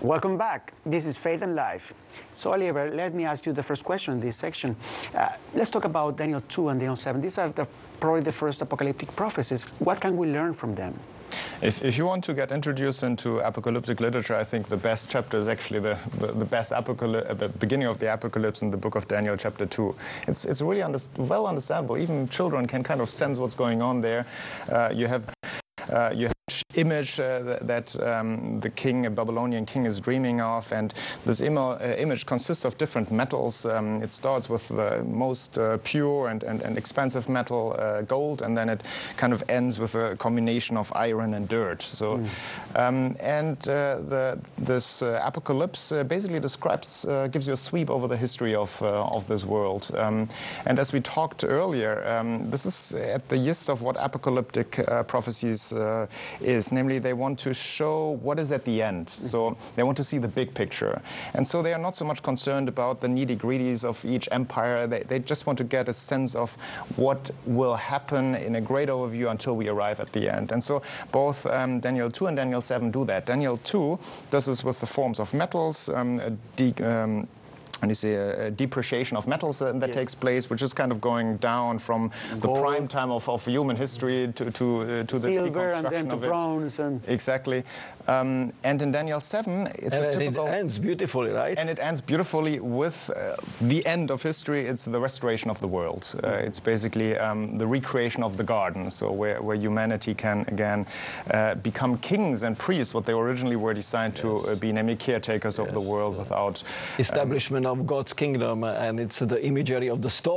Welcome back. This is Faith and Life. So, Oliver, let me ask you the first question in this section. Let's talk about Daniel 2 and Daniel 7. These are probably the first apocalyptic prophecies. What can we learn from them? If you want to get introduced into apocalyptic literature, I think the best chapter is actually the beginning of the apocalypse in the book of Daniel, chapter 2. It's really well understandable. Even children can kind of sense what's going on there. You have image that the king, a Babylonian king, is dreaming of, and this image consists of different metals. It starts with the most pure and expensive metal, gold, and then it kind of ends with a combination of iron and dirt. So, this apocalypse basically gives you a sweep over the history of this world. And as we talked earlier, this is at the gist of what apocalyptic prophecies is, namely they want to show what is at the end. So they want to see the big picture. And so they are not so much concerned about the nitty-gritties of each empire. They just want to get a sense of what will happen in a great overview until we arrive at the end. And so both Daniel 2 and Daniel 7 do that. Daniel 2 does this with the forms of metals, and you see a depreciation of metals that takes place, which is kind of going down from the prime time of human history to the silver deconstruction and then to of it. bronze. Exactly. And in Daniel 7, it's a typical... And it ends beautifully, right? And it ends beautifully with the end of history. It's the restoration of the world. It's basically the recreation of the garden, so where humanity can, again, become kings and priests, what they originally were designed to be, namely caretakers of the world without... Establishment of God's kingdom, and it's the imagery of the storm.